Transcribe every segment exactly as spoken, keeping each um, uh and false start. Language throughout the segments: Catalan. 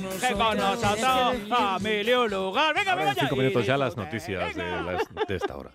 que con nosotros a mil y un lugar. Venga, venga, Cinco minutos ya las noticias de, las, de esta hora.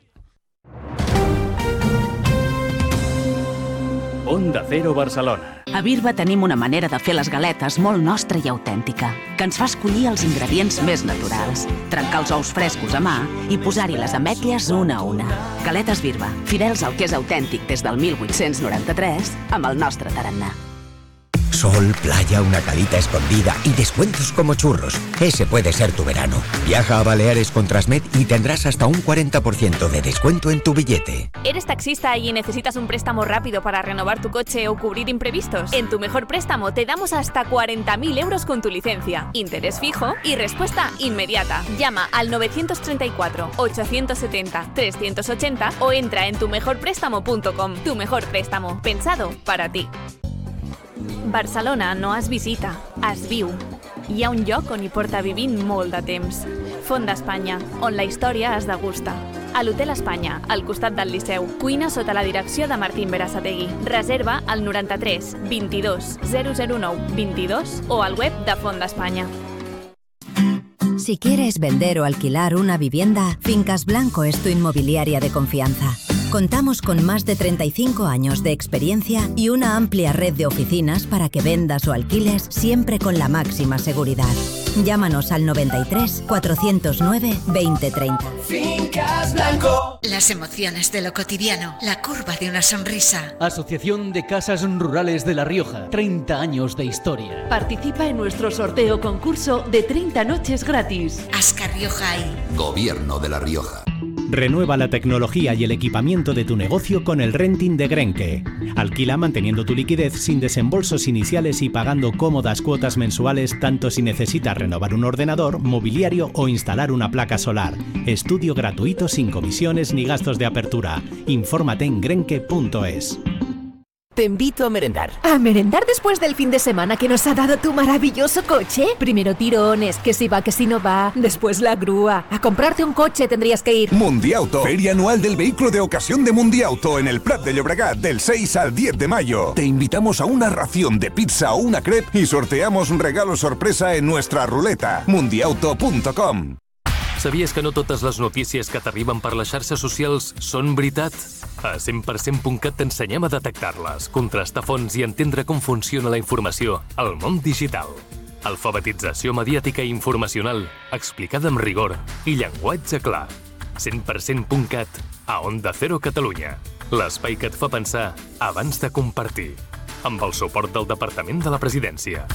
Onda Cero Barcelona. A Birba tenim una manera de fer les galetes molt nostra i autèntica, que ens fa escollir els ingredients més naturals, trencar els ous frescos a mà i posar-hi les ametlles una a una. Galetes Birba, fidels al que és autèntic des del mil vuit-cents noranta-tres, amb el nostre tarannà. Sol, playa, una calita escondida y descuentos como churros. Ese puede ser tu verano. Viaja a Baleares con Transmed y tendrás hasta un cuarenta por ciento de descuento en tu billete. ¿Eres taxista y necesitas un préstamo rápido para renovar tu coche o cubrir imprevistos? En Tu Mejor Préstamo te damos hasta cuarenta mil euros con tu licencia, interés fijo y respuesta inmediata. Llama al novecientos treinta y cuatro, ochocientos setenta, trescientos ochenta o entra en tu mejor préstamo punto com. Tu Mejor Préstamo, pensado para ti. Barcelona no es visita, es viu. Hi ha un lloc on hi porta vivint molt de temps. Font d'Espanya, on la història es degusta. A l'Hotel Espanya, al costat del Liceu. Cuina sota la direcció de Martín Berasategui. Reserva al noranta-tres, vint-i-dos, zero zero nou, vint-i-dos o al web de Font d'Espanya. Si quieres vender o alquilar una vivienda, Fincas Blanco es tu inmobiliaria de confianza. Contamos con más de treinta y cinco años de experiencia y una amplia red de oficinas para que vendas o alquiles siempre con la máxima seguridad. Llámanos al noventa y tres, cuatrocientos nueve, veinte treinta. Fincas Blanco. Las emociones de lo cotidiano, la curva de una sonrisa. Asociación de Casas Rurales de La Rioja, treinta años de historia. Participa en nuestro sorteo concurso de treinta noches gratis. Ascar Rioja y Gobierno de La Rioja. Renueva la tecnología y el equipamiento de tu negocio con el renting de Grenke. Alquila manteniendo tu liquidez sin desembolsos iniciales y pagando cómodas cuotas mensuales tanto si necesitas renovar un ordenador, mobiliario o instalar una placa solar. Estudio gratuito sin comisiones ni gastos de apertura. Infórmate en grenke punto es. Te invito a merendar. ¿A merendar después del fin de semana que nos ha dado tu maravilloso coche? Primero tirones, que si va, que si no va. Después la grúa. A comprarte un coche tendrías que ir. Mundiauto, feria anual del vehículo de ocasión de Mundiauto en el Prat de Llobregat del seis al diez de mayo. Te invitamos a una ración de pizza o una crepe y sorteamos un regalo sorpresa en nuestra ruleta. mundiauto punto com. Sabies que no totes les notícies que t'arriben per les xarxes socials són veritat? A cent per cent punt cat t'ensenyem a detectar-les, contrastar fonts i entendre com funciona la informació al món digital. Alfabetització mediàtica i informacional, explicada amb rigor i llenguatge clar. cent per cent punt cat, a Onda Cero Catalunya. L'espai que et fa pensar abans de compartir. Amb el suport del Departament de la Presidència.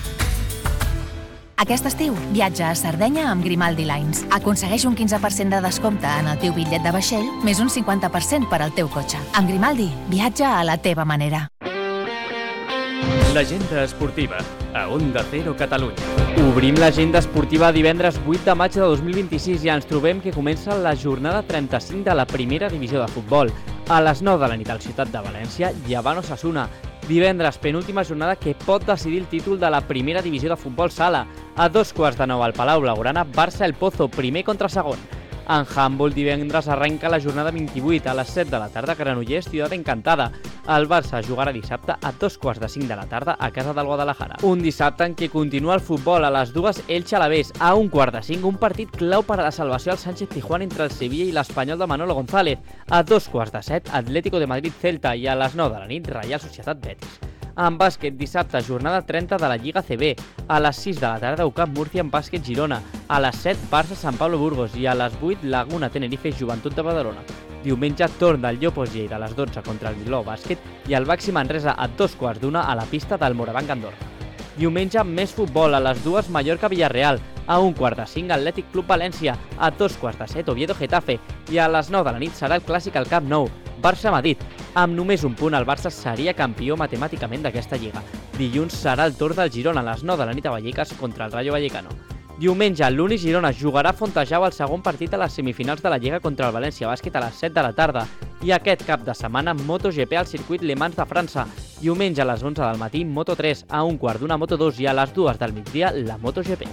Aquest estiu, viatja a Sardenya amb Grimaldi Lines. Aconsegueix un quinze per cent de descompte en el teu bitllet de vaixell, més un cinquanta per cent per al teu cotxe. Amb Grimaldi, viatja a la teva manera. L'agenda esportiva, a Onda Cero Catalunya. Obrim l'agenda esportiva divendres vuit de maig de dos mil vint-i-sis i ens trobem que comença la jornada trenta-cinc de la primera divisió de futbol. A les nou de la nit al Ciutat de València, Llevant Osasuna. Divendres, penúltima jornada que pot decidir el títol de la primera divisió de futbol sala. A dos quarts de nou al Palau Blaugrana, Barça El Pozo, primer contra segon. En handball, divendres arrenca la jornada vint-i-vuit a les set de la tarda, Granollers, Ciutat Encantada. El Barça jugarà dissabte a dos quarts de cinc de la tarda a casa del Guadalajara. Un dissabte en què continua el futbol a les dues Elche Alavés. A un quart de cinc, un partit clau per a la salvació al Sánchez Pizjuán entre el Sevilla i l'Espanyol de Manolo González. A dos quarts de set, Atlético de Madrid Celta i a les nou de la nit, Reial Societat Betis. En bàsquet, dissabte, jornada trenta de la Lliga C B. A les sis de la tarda, U C A M Múrcia en bàsquet Girona. A les set, Barça Sant Pablo Burgos. I a les vuit, Laguna Tenerife Joventut de Badalona. Diumenge, torn del Llopos Lleida a les dotze contra el Bilbao Bàsquet i el Baxi Manresa a dos quarts d'una a la pista del Morabanc Andorra. Diumenge, més futbol a les dues, Mallorca Villarreal. A un quart de cinc, Atlètic Club València. A dos quarts de set, Oviedo Getafe. I a les nou de la nit serà el clàssic al Camp Nou. Barça-Madrid. Amb només un punt, el Barça seria campió matemàticament d'aquesta lliga. Dilluns serà el torn del Girona a les nou de la nit a Vallecas contra el Rayo Vallecano. Diumenge, l'Uni Girona jugarà a Fontejau el segon partit a les semifinals de la Lliga contra el València Bàsquet a les set de la tarda. I aquest cap de setmana, MotoGP al circuit Le Mans de França. Diumenge a les onze del matí, Moto tres, a un quart d'una Moto dos i a les dues del migdia, la MotoGP.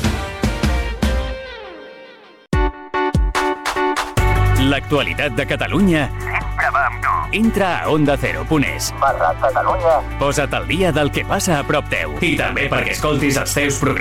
L'actualitat de Catalunya sempre va amb tu. Entra a onda cero punt es. Barra Catalunya. Posa't al dia del que passa a prop teu. I també perquè escoltis els teus programes